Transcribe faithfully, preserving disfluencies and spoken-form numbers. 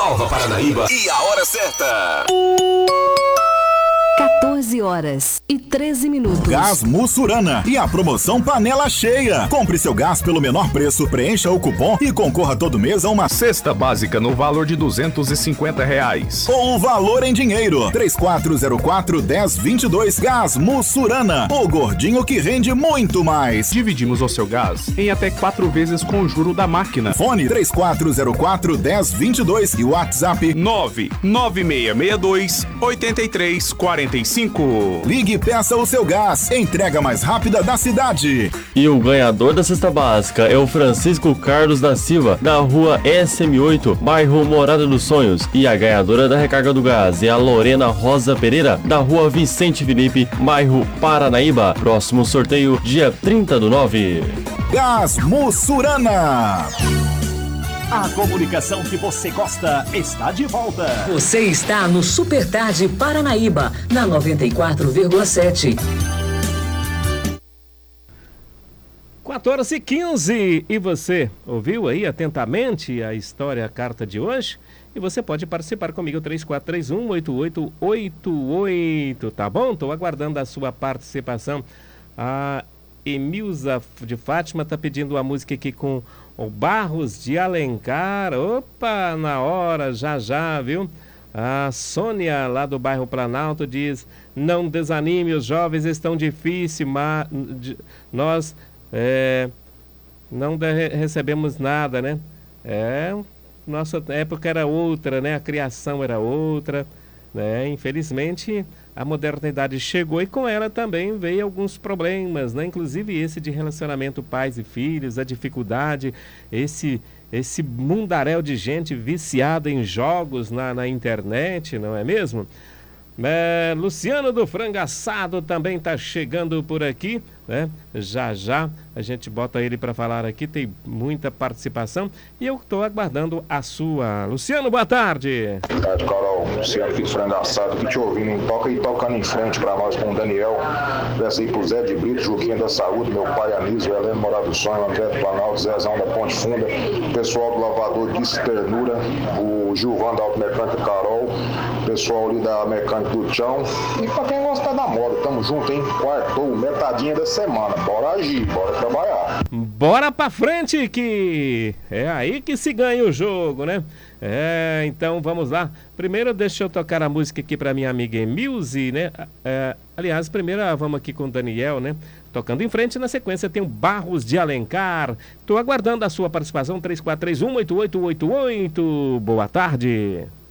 Nova Paranaíba e a hora certa. quatorze horas e treze minutos. Gás Mussurana e a promoção Panela Cheia. Compre seu gás pelo menor preço, preencha o cupom e concorra todo mês a uma cesta básica no valor de duzentos e cinquenta reais. Ou o valor em dinheiro. três quatro zero quatro, um zero dois dois. Gás Mussurana. O gordinho que rende muito mais. Dividimos o seu gás em até quatro vezes com o juro da máquina. Fone três quatro zero quatro, um zero dois dois e WhatsApp nove nove seis seis dois, oito três quatro cinco. Ligue e peça o seu gás. Entrega mais rápida da cidade. E o ganhador da cesta básica é o Francisco Carlos da Silva, da rua S M oito, bairro Morada dos Sonhos. E a ganhadora da recarga do gás é a Lorena Rosa Pereira, da rua Vicente Felipe, bairro Paranaíba. Próximo sorteio, dia trinta do nove. Gás Mussurana. A comunicação que você gosta está de volta. Você está no Super Tarde Paranaíba, na noventa e quatro vírgula sete. quatro horas e quinze. E você ouviu aí atentamente a história, a carta de hoje? E você pode participar comigo, três quatro três um, oito oito oito oito, tá bom? Estou aguardando a sua participação. A Emilza de Fátima está pedindo a música aqui com o Barros de Alencar. Opa, na hora, já já, viu? A Sônia, lá do bairro Planalto, diz: não desanime, os jovens estão difíceis, mas nós é, não de- recebemos nada, né? É, nossa época era outra, né? A criação era outra, né? Infelizmente, a modernidade chegou e com ela também veio alguns problemas, né? Inclusive esse de relacionamento pais e filhos, a dificuldade, esse, esse mundaréu de gente viciada em jogos na, na internet, não é mesmo? É, Luciano do Frango Assado também está chegando por aqui, né? Já já a gente bota ele para falar aqui, tem muita participação e eu estou aguardando a sua. Luciano, boa tarde. Boa tarde, Carol. Luciano aqui do Frango Assado, aqui te ouvindo. Toca aí, tocando em frente para nós com o Daniel. Peça aí pro Zé de Brito, Juquinha da Saúde, meu pai Anísio, Helena Morado do Sonho, André do Planalto, Zezão da Ponte Funda, pessoal do Lavador Disse Ternura, o Gilvan da Automecânica Carol, pessoal ali da Mecânica do Tchão. E pra quem gosta da moda, tamo junto, hein? Quartou, metadinha da semana. Bora agir, bora trabalhar. Bora pra frente, que é aí que se ganha o jogo, né? É, então vamos lá. Primeiro deixa eu tocar a música aqui pra minha amiga Emilze, né? É, aliás, primeiro vamos aqui com o Daniel, né? Tocando em frente, na sequência tem o Barros de Alencar. Tô aguardando a sua participação, três quatro três um, oito oito oito oito. Boa tarde.